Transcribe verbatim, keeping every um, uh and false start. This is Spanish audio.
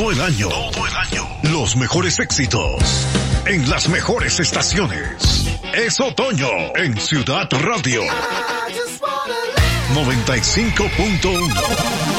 todo el año. Todo el año. Los mejores éxitos en las mejores estaciones. Es otoño en Ciudad Radio noventa y cinco punto uno.